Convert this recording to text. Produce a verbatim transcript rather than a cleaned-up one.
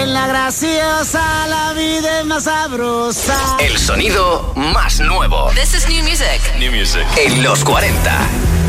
en la graciosa, la vida es más sabrosa. El sonido más nuevo. This is new music. New music. En los cuarenta.